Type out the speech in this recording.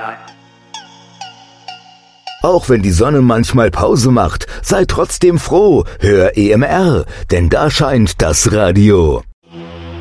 Auch wenn die Sonne manchmal Pause macht, sei trotzdem froh, hör EMR, denn da scheint das Radio.